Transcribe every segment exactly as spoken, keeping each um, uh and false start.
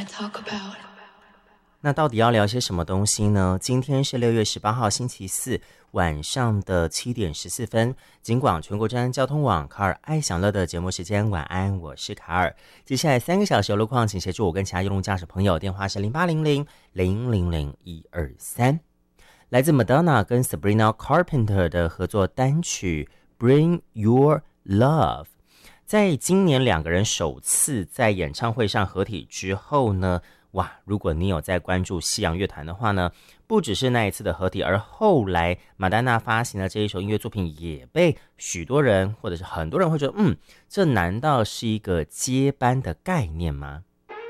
那到底要聊些什么东西呢？今天是六月十八号星期四晚上的七点十四分，警广全国治安交通网卡尔爱享乐的节目时间，晚安，我是卡尔。接下来三个小时的路况，请协助我跟其他用路驾驶朋友，电话是零八零零零零零一二三。来自 Madonna 跟 Sabrina Carpenter 的合作单曲 Bring Your Love， 在今年两个人首次在演唱会上合体之后呢，哇，如果你有在关注西洋乐坛的话呢，不只是那一次的合体，而后来马丹娜发行的这一首音乐作品也被许多人或者是很多人会觉得，嗯，这难道是一个接班的概念吗？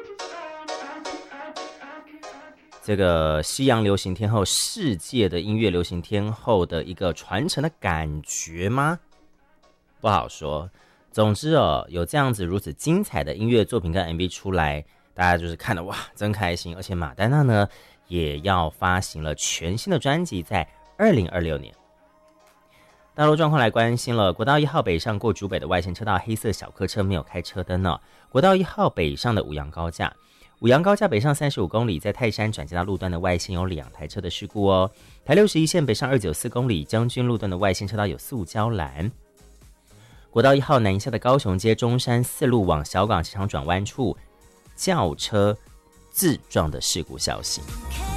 这个西洋流行天后，世界的音乐流行天后的一个传承的感觉吗？不好说。总之哦，有这样子如此精彩的音乐作品跟 M V 出来，大家就是看得哇真开心。而且马丹娜呢也要发行了全新的专辑，在二零二六年。道路状况来关心了，国道一号北上过竹北的外线车道，黑色小客车没有开车灯呢。国道一号北上的五杨高架，五杨高架北上三十五公里，在泰山转接到路段的外线有两台车的事故哦。台六十一线北上二九四公里，将军路段的外线车道有塑胶栏。国道一号南下的高雄街中山四路往小港机场转弯处，轿车自撞的事故消息。